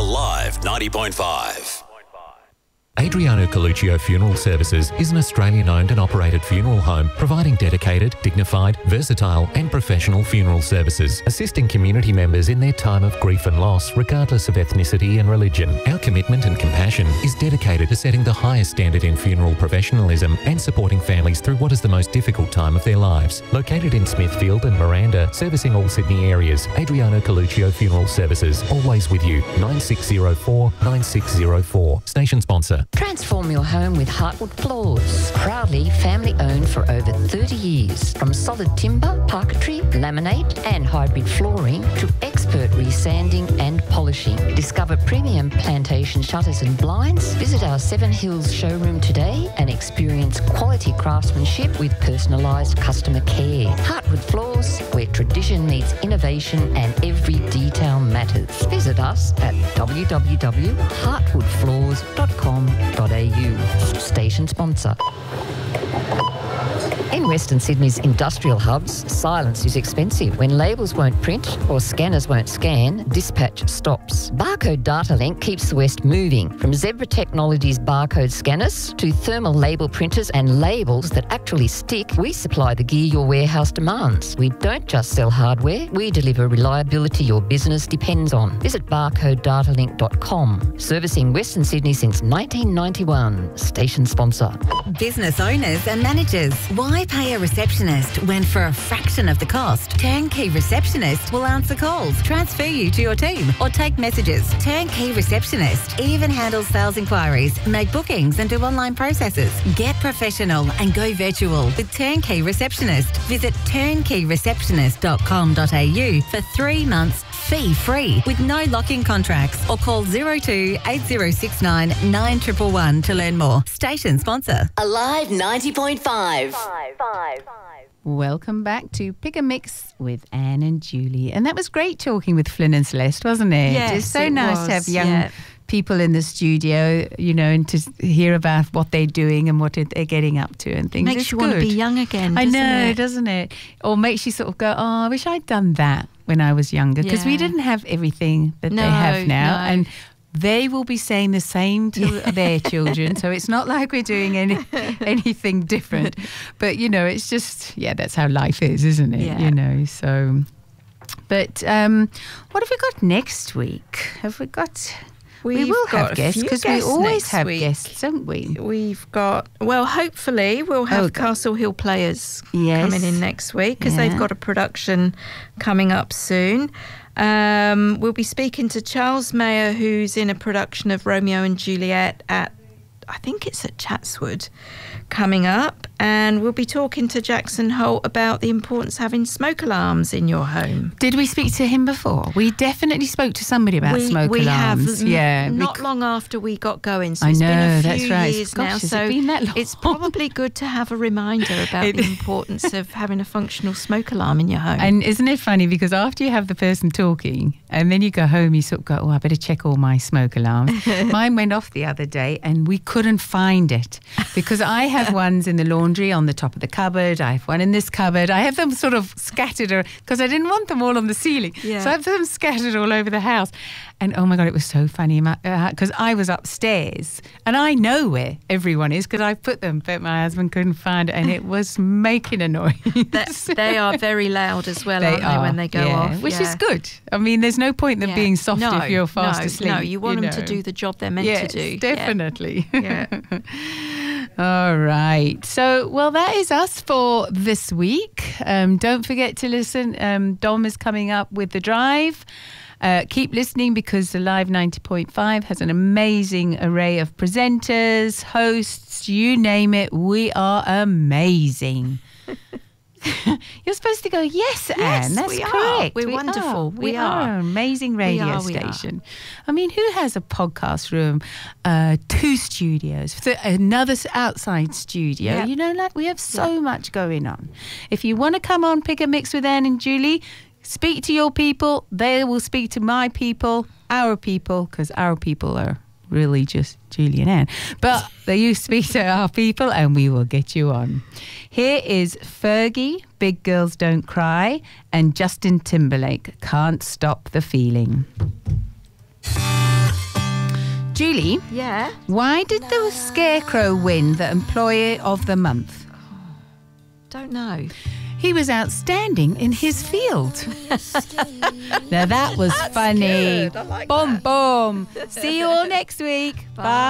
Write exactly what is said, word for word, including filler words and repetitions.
Alive ninety point five. Adriano Coluccio Funeral Services is an Australian-owned and operated funeral home providing dedicated, dignified, versatile and professional funeral services, assisting community members in their time of grief and loss regardless of ethnicity and religion. Our commitment and compassion is dedicated to setting the highest standard in funeral professionalism and supporting families through what is the most difficult time of their lives. Located in Smithfield and Miranda, servicing all Sydney areas, Adriano Coluccio Funeral Services, always with you. nine six zero four nine six zero four. Station sponsor. Transform your home with Heartwood Floors. Proudly family owned for over thirty years. From solid timber, parquetry, laminate and hybrid flooring to expert resanding and polishing. Discover premium plantation shutters and blinds. Visit our Seven Hills showroom today and experience quality craftsmanship with personalised customer care. Heartwood Floors, where tradition meets innovation and every detail matters. Visit us at w w w dot heartwood floors dot com dot a u. Station sponsor. In Western Sydney's industrial hubs, silence is expensive. When labels won't print or scanners won't scan, dispatch stops. Barcode Data Link keeps the West moving. From Zebra Technologies barcode scanners to thermal label printers and labels that actually stick, we supply the gear your warehouse demands. We don't just sell hardware, we deliver reliability your business depends on. Visit barcode data link dot com. Servicing Western Sydney since nineteen ninety-one. Station sponsor. Business owners and managers, why pay a receptionist when for a fraction of the cost, Turnkey Receptionist will answer calls, transfer you to your team or take messages. Turnkey Receptionist even handles sales inquiries, make bookings and do online processes. Get professional and go virtual with Turnkey Receptionist. Visit turnkey receptionist dot com dot a u for three months fee-free with no lock-in contracts or call zero two eight zero six nine nine one one one to learn more. Station sponsor. Alive ninety point five. Welcome back to Pick a Mix with Anne and Julie. And that was great talking with Flynn and Celeste, wasn't it? Yes, it's so it nice was, to have young yeah. people in the studio, you know, and to hear about what they're doing and what they're getting up to and things. Makes it's you good. want to be young again, I doesn't know, it? doesn't it? Or makes you sort of go, oh, I wish I'd done that when I was younger, because we Yeah. didn't have everything that No, they have now. no. And they will be saying the same to their children. So it's not like we're doing any anything different. But, you know, it's just, yeah, that's how life is, isn't it? Yeah. You know, so. But um, what have we got next week? Have we got... we We've will got have a guests few because we guests always next have week. guests, don't we? We've got, well, hopefully we'll have Oh, Castle Hill Players Yes. coming in next week because Yeah. they've got a production coming up soon. Um, we'll be speaking to Charles Mayer, who's in a production of Romeo and Juliet at, I think it's at Chatswood, coming up. And we'll be talking to Jackson Holt about the importance of having smoke alarms in your home. Did we speak to him before? We definitely spoke to somebody about we, smoke we alarms. have, yeah, not bec- long after we got going. So I it's know, been a few that's right. years Gosh, now. has it So been that long? it's probably good to have a reminder about It- the importance of having a functional smoke alarm in your home. And isn't it funny, because after you have the person talking and then you go home, you sort of go, oh, I better check all my smoke alarms. Mine went off the other day and we couldn't find it because I have ones in the laundry on the top of the cupboard. I have one in this cupboard. I have them sort of scattered because I didn't want them all on the ceiling. Yeah. So I have them scattered all over the house. And oh my God, it was so funny because uh, I was upstairs and I know where everyone is because I put them, but my husband couldn't find it and it was making a noise. That- they are very loud as well, They aren't are, they, when they go yeah, off? which Yeah. is good. I mean, there's no point in them Yeah. being soft no, if you're fast no, asleep. No, you want them to know. do the job they're meant yes, to do. definitely. Yeah. All right. So, well, that is us for this week. Um, don't forget to listen. Um, Dom is coming up with The Drive. Uh, keep listening because Alive ninety point five has an amazing array of presenters, hosts, you name it. We are amazing. You're supposed to go, yes, Anne, Yes, that's we are. correct. We're we wonderful. Are. We We, are. are an amazing radio are, we are. station. I mean, who has a podcast room, uh, two studios, th- another s- outside studio? Yep. You know, like we have so much going on. If you want to come on, pick a mix with Anne and Julie, speak to your people. They will speak to my people, our people, because our people are really just Julie and Anne. But they you speak to our people and we will get you on. Here is Fergie, Big Girls Don't Cry, and Justin Timberlake, Can't Stop the Feeling. Julie, Yeah. why did the Scarecrow win the Employee of the Month? Don't know. He was outstanding in his field. Now that was funny. good. I like boom, that. boom. See you all next week. Bye.